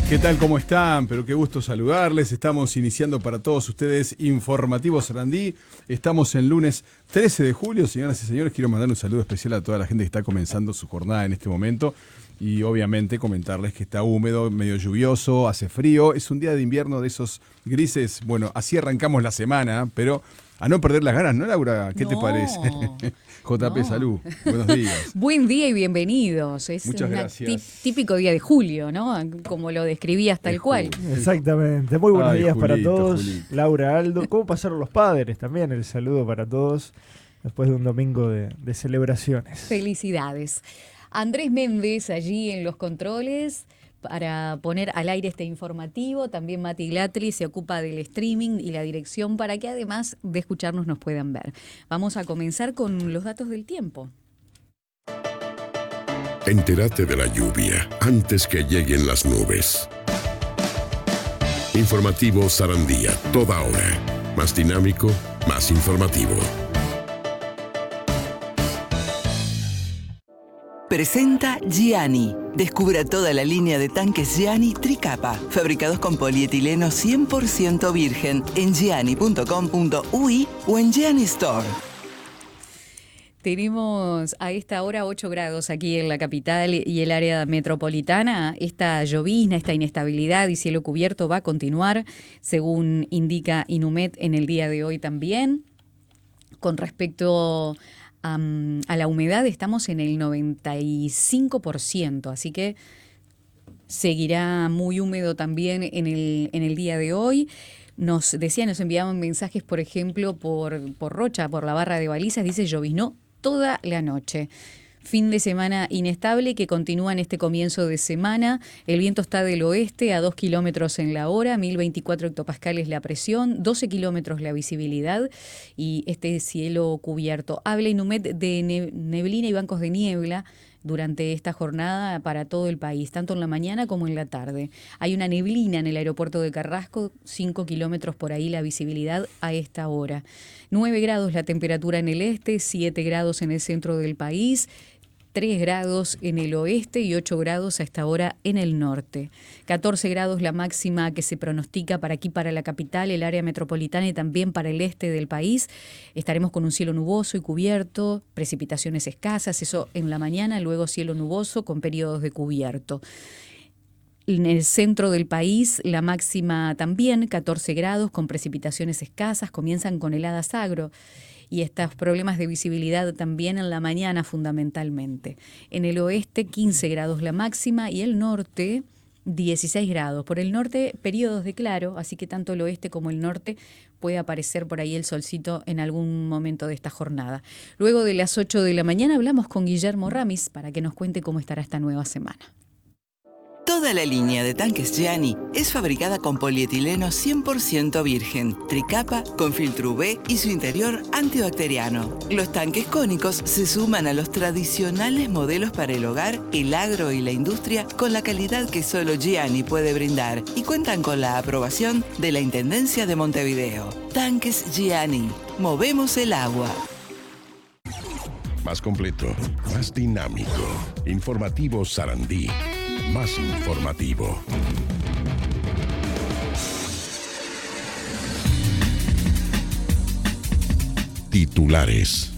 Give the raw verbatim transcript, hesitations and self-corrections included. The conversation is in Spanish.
¿Qué tal? ¿Cómo están? Pero qué gusto saludarles. Estamos iniciando para todos ustedes Informativo Sarandí. Estamos en lunes trece de julio. Señoras y señores, quiero mandar un saludo especial a toda la gente que está comenzando su jornada en este momento. Y obviamente comentarles que está húmedo, medio lluvioso, hace frío. Es un día de invierno de esos grises. Bueno, así arrancamos la semana, pero a no perder las ganas, ¿no, Laura? ¿Qué no, te parece? J P, no. salud. Buenos días. Buen día y bienvenidos. Es Muchas un gracias. típico día de julio, ¿no? Como lo describías tal De cual. julio. Exactamente. Muy buenos Ay, días para Julito, todos. Julito. Laura, Aldo. ¿Cómo pasaron los padres? También el saludo para todos después de un domingo de, de celebraciones. Felicidades. Andrés Méndez allí en los controles para poner al aire este informativo. También Mati Glatli se ocupa del streaming y la dirección para que además de escucharnos nos puedan ver. Vamos a comenzar con los datos del tiempo. Entérate de la lluvia antes que lleguen las nubes. Informativo Sarandía, toda hora. Más dinámico, más informativo. Presenta Gianni. Descubra toda la línea de tanques Gianni Tricapa, fabricados con polietileno cien por ciento virgen en gianni punto com punto uy o en Gianni Store. Tenemos a esta hora ocho grados aquí en la capital y el área metropolitana. Esta llovizna, esta inestabilidad y cielo cubierto va a continuar, según indica Inumet en el día de hoy también. Con respecto Um, a la humedad estamos en el noventa y cinco por ciento, así que seguirá muy húmedo también en el, en el día de hoy. Nos decía, nos enviaban mensajes, por ejemplo, por, por Rocha, por la barra de balizas, dice lloviznó toda la noche. Fin de semana inestable que continúa en este comienzo de semana. El viento está del oeste a dos kilómetros en la hora, mil veinticuatro hectopascales la presión, doce kilómetros la visibilidad y este cielo cubierto. Habla Inumet de neblina y bancos de niebla durante esta jornada para todo el país, tanto en la mañana como en la tarde. Hay una neblina en el aeropuerto de Carrasco, cinco kilómetros por ahí la visibilidad a esta hora. nueve grados la temperatura en el este, siete grados en el centro del país, tres grados en el oeste y ocho grados a esta hora en el norte. catorce grados la máxima que se pronostica para aquí, para la capital, el área metropolitana y también para el este del país. Estaremos con un cielo nuboso y cubierto, precipitaciones escasas, eso en la mañana, luego cielo nuboso con periodos de cubierto. En el centro del país, la máxima también, catorce grados, con precipitaciones escasas, comienzan con heladas agro. Y estos problemas de visibilidad también en la mañana fundamentalmente. En el oeste, quince grados la máxima y el norte, dieciséis grados. Por el norte, periodos de claro, así que tanto el oeste como el norte puede aparecer por ahí el solcito en algún momento de esta jornada. Luego de las ocho de la mañana hablamos con Guillermo Ramis para que nos cuente cómo estará esta nueva semana. Toda la línea de tanques Gianni es fabricada con polietileno cien por ciento virgen, tricapa con filtro U V y su interior antibacteriano. Los tanques cónicos se suman a los tradicionales modelos para el hogar, el agro y la industria con la calidad que solo Gianni puede brindar y cuentan con la aprobación de la Intendencia de Montevideo. Tanques Gianni. Movemos el agua. Más completo, más dinámico. Informativo Sarandí. Más informativo. Titulares.